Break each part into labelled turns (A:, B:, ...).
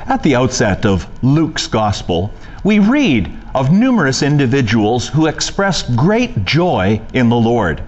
A: At the outset of Luke's Gospel, we read of numerous individuals who expressed great joy in the Lord.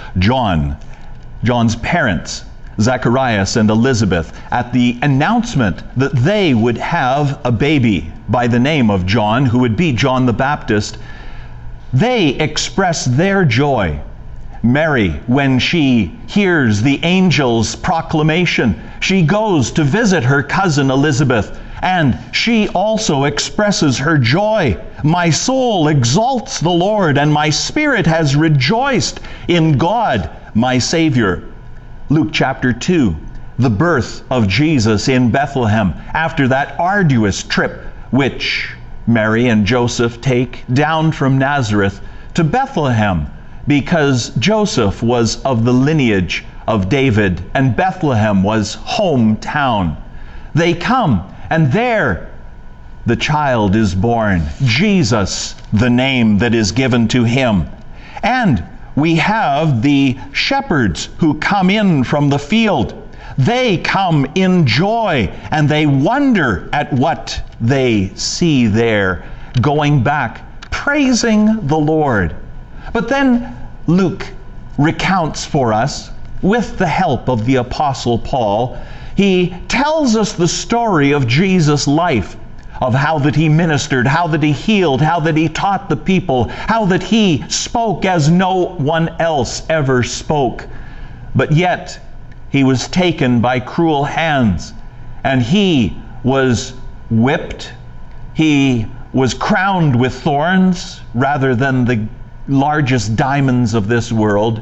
A: John's parents, Zacharias and Elizabeth, at the announcement that they would have a baby by the name of John, who would be John the Baptist, they express their joy. Mary, when she hears the angel's proclamation, she goes to visit her cousin Elizabeth, and she also expresses her joy. My soul exalts the Lord, and my spirit has rejoiced in God, my Savior. Luke chapter 2, the birth of Jesus in Bethlehem, after that arduous trip which Mary and Joseph take down from Nazareth to Bethlehem, because Joseph was of the lineage of David, and Bethlehem was hometown. They come, and there the child is born, Jesus, the name that is given to him. And we have the shepherds who come in from the field. They come in joy, and they wonder at what they see there, going back, praising the Lord. But then Luke recounts for us, with the help of the Apostle Paul, he tells us the story of Jesus' life, of how that he ministered, how that he healed, how that he taught the people, how that he spoke as no one else ever spoke. But yet, he was taken by cruel hands, and he was whipped. He was crowned with thorns rather than the largest diamonds of this world.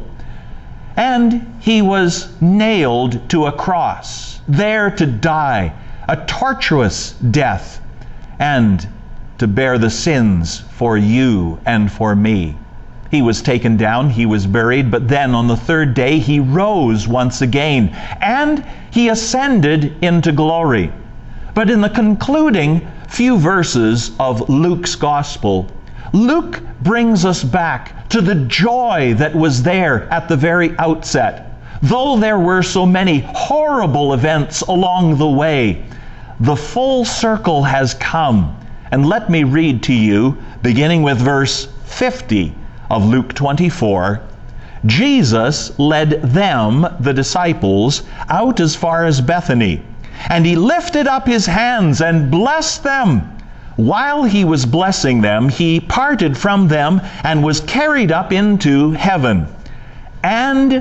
A: And he was nailed to a cross, there to die, a tortuous death, and to bear the sins for you and for me. He was taken down, he was buried, but then on the third day he rose once again, and he ascended into glory. But in the concluding few verses of Luke's Gospel, Luke brings us back to the joy that was there at the very outset. Though there were so many horrible events along the way, the full circle has come. And let me read to you, beginning with verse 50 of Luke 24. Jesus led them, the disciples, out as far as Bethany, and he lifted up his hands and blessed them. While he was blessing them, he parted from them and was carried up into heaven. And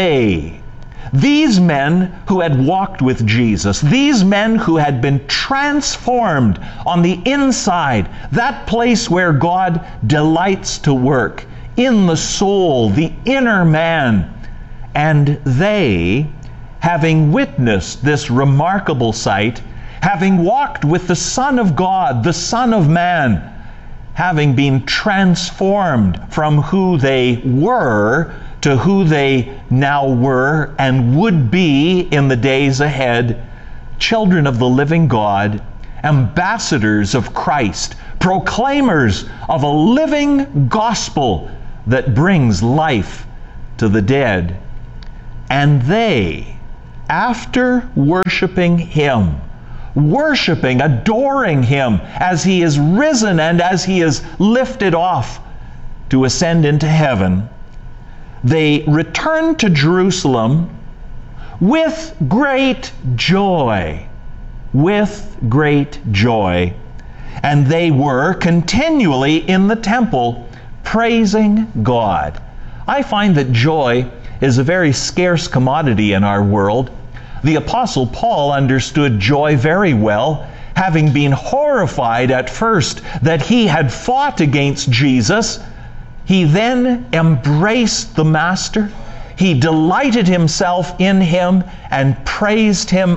A: these men who had walked with Jesus, these men who had been transformed on the inside, that place where God delights to work, in the soul, the inner man, and they, having witnessed this remarkable sight, having walked with the Son of God, the Son of Man, having been transformed from who they were to who they now were and would be in the days ahead, children of the living God, ambassadors of Christ, proclaimers of a living gospel that brings life to the dead. And they, after worshiping him, adoring him as he is risen and as he is lifted off to ascend into heaven, they returned to Jerusalem with great joy. With great joy. And they were continually in the temple praising God. I find that joy is a very scarce commodity in our world. The Apostle Paul understood joy very well, having been horrified at first that he had fought against Jesus. He then embraced the Master. He delighted himself in him and praised him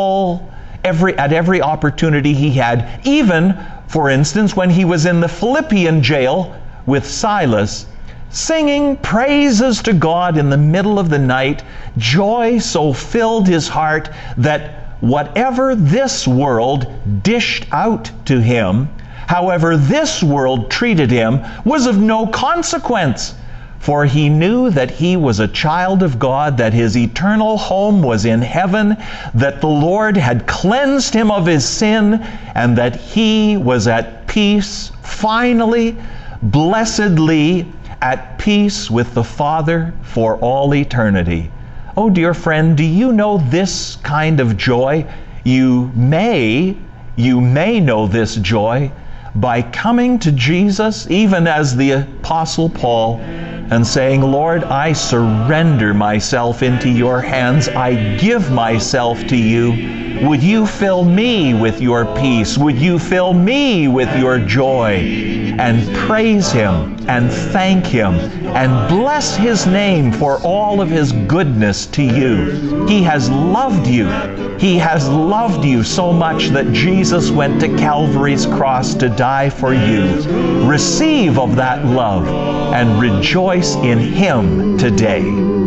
A: at every opportunity he had. Even, for instance, when he was in the Philippian jail with Silas, singing praises to God in the middle of the night, joy so filled his heart that whatever this world dished out to him, however this world treated him, was of no consequence. For he knew that he was a child of God, that his eternal home was in heaven, that the Lord had cleansed him of his sin, and that he was at peace, finally, blessedly at peace with the Father for all eternity. Oh, dear friend, do you know this kind of joy? You may know this joy by coming to Jesus, even as the Apostle Paul, and saying, Lord, I surrender myself into your hands. I give myself to you. Would you fill me with your peace? Would you fill me with your joy? And praise him and thank him and bless his name for all of his goodness to you. He has loved you. He has loved you so much that Jesus went to Calvary's cross to die for you. Receive of that love and rejoice in him today.